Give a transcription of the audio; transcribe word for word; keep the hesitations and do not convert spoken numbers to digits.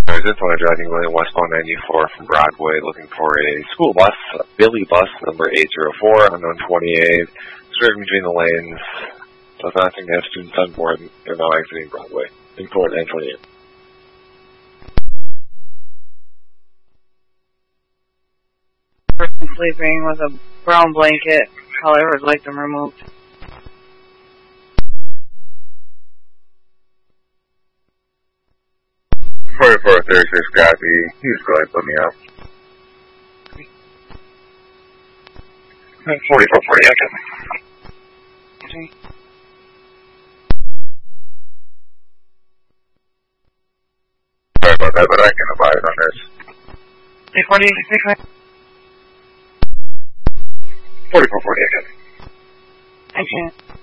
I was in driving lane westbound ninety-four from Broadway looking for a school bus, a Billy bus number eight zero four, unknown twenty-eight, swerving between the lanes. Does not think they have students on board. They're now exiting Broadway. Looking forward to N twenty-eight. Person sleeping with a brown blanket. However, would like them removed. forty-four thirty-six copy. He's going to put me up. forty-four forty, okay. Okay. Sorry about that, but I can abide on this. Hey, forty, six, forty-four forty, okay. I can't.